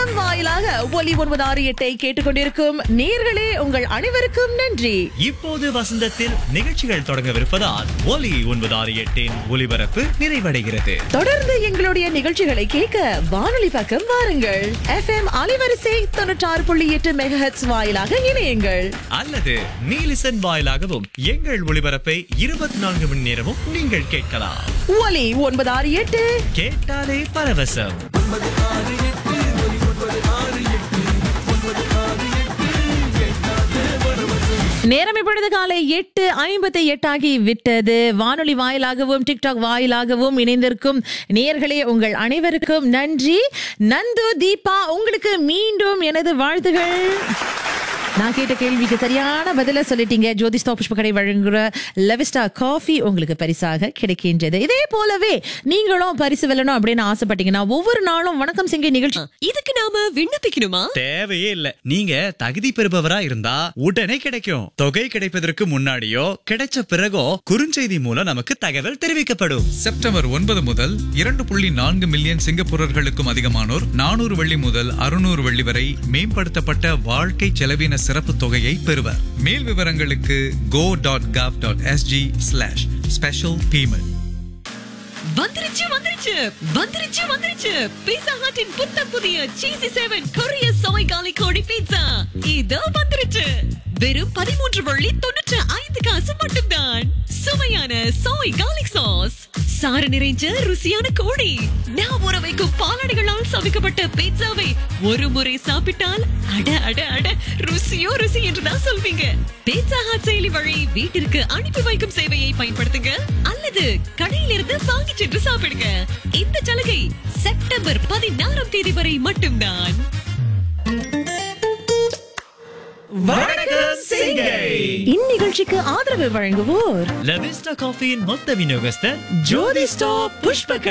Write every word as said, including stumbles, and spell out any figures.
FM வாயிலாக ஒலி ஒன்பது ஆறு எட்டை கேட்டுக்கொண்டிருக்கும் நேர்களே உங்கள் அனைவருக்கும் நன்றி. இப்போது வசந்தத்தில் நிகழ்ச்சிகள் தொடங்கவிருப்பதால் ஒலி ஒன்பது ஆறு எட்டின் ஒலிபரப்பு நிறைவடைகிறது. தொடர்ந்து எங்களுடைய நிகழ்ச்சிகளை கேட்க வானொலி பக்கம் வாருங்கள். எஃப்எம் அலைவரிசை தொண்ணூற்றாறு புள்ளி எட்டு மெகாஹெர்ட்ஸ் வாயிலாக இணையுங்கள். அல்லது நீலிசன் வாயிலாகவும் எங்கள் ஒளிபரப்பை இருபத்தி நான்கு மணி நேரமும் நீங்கள் கேட்கலாம். ஒலி ஒன்பது ஆறு எட்டு கேட்டாலே பரவசம். நேரம் இப்பொழுது காலை எட்டு ஐம்பத்தி எட்டாகி விட்டது. வானொலி வாயிலாகவும் டிக்டாக் வாயிலாகவும் இணைந்திருக்கும் நேயர்களே உங்கள் அனைவருக்கும் நன்றி. நந்து, தீபா, உங்களுக்கு மீண்டும் எனது வாழ்த்துகள். நான் கேட்ட கேள்விக்கு சரியான பதில சொல்லிட்டீங்க. ஜோதிஸ்தா புஷ்பக்கடை வழங்குற லெவிஸ்டா காஃபி உங்களுக்கு பரிசாக கிடைக்கின்றது. இதே போலவே நீங்களும் பரிசு வெல்லணும் அப்படின்னு ஆசைப்பட்டீங்கன்னா ஒவ்வொரு நாளும் வணக்கம் சிங்கை நிகழ்ச்சி இதுக்கு நாம விண்ணப்பிக்கணுமா? தேவையே இல்ல. நீங்க தகுதி பெறுபவரா இருந்தா உடனே கிடைக்கும். தொகை கிடைப்பதற்கு முன்னாடியோ கிடைச்ச பிறகோ குறுஞ்செய்தி மூலம் நமக்கு தகவல் தெரிவிக்கப்படும். செப்டம்பர் ஒன்பது முதல் இரண்டு புள்ளி நான்கு மில்லியன் சிங்கப்பூரர்களுக்கும் அதிகமானோர் நானூறு வெள்ளி முதல் அறுநூறு வெள்ளி வரை மேம்படுத்தப்பட்ட வாழ்க்கை செலவின சிறப்பு தொகையை பெறுவர். மேல் விவரங்களுக்கு go dot gov dot s g slash special payment. வந்துருச்சு வந்துருச்சு வந்துருச்சு வந்துருச்சு பீட்சா ஹட்டின் புத்தம் புதிய சீசி செவன் கொரிய சோய் காலி கோழி பீட்சா இதோ வந்துருச்சு. வெறும் பதிமூன்று வள்ளி தொண்ணூற்று ஐந்து காசு மட்டும்தான். சுவையான சோய் கார்லிக் சாஸ், சாறு நிறைஞ்ச ருசியான கோழி, நான் ஊற வைக்கும் பாலாடைகளால் சமைக்கப்பட்ட பீட்சாவை ஒரு முறை சாப்பிட்டால் அட அட அட ருசியோ ருசி என்றுதான் சொல்வீங்க. பீட்சா ஹட் செயலி வழி வீட்டிற்கு அனுப்பி வைக்கும் சேவையை பயன்படுத்துங்க அல்லது கடையில் இருந்து வாங்கி சென்று சாப்பிடுங்க. இந்த சலுகை செப்டம்பர் பதினாறாம் தேதி வரை மட்டும்தான். வணக்கம் சிங்கை. இந்நிகழ்ச்சிக்கு ஆதரவு வழங்குவோர் லெவிஸ்டா காஃபியின் மொத்த விநியோகஸ்தர் ஜோதிஸ்டா புஷ்பக்கடை.